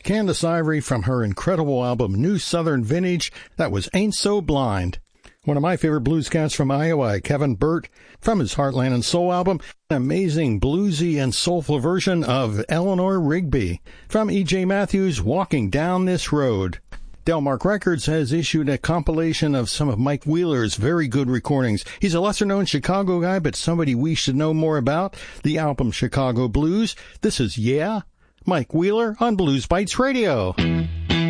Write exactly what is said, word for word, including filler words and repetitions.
Candace Ivory from her incredible album New Southern Vintage. That was Ain't So Blind. One of my favorite blues cats from Iowa, Kevin Burt, from his Heartland and Soul album, an amazing bluesy and soulful version of Eleanor Rigby. From E J Matthews, Walking Down This Road. Delmark Records has issued a compilation of some of Mike Wheeler's very good recordings. He's a lesser-known Chicago guy, but somebody we should know more about. The album Chicago Blues. This is Yeah, Mike Wheeler on Blues Bites Radio.